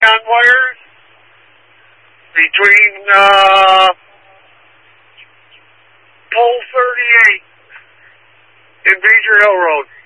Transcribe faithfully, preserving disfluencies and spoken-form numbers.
on wires between uh, pole thirty-eight and Major Hill Road.